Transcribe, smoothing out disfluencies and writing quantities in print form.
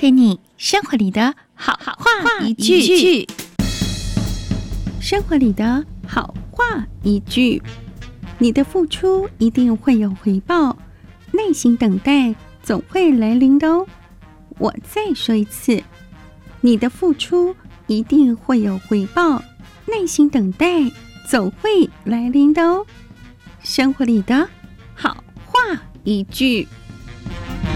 给你生活里的好话一句。生活里的好话一句，你的付出一定会有回报，耐心等待总会来临的哦。我再说一次，你的付出一定会有回报，耐心等待总会来临的哦。生活里的好话一句。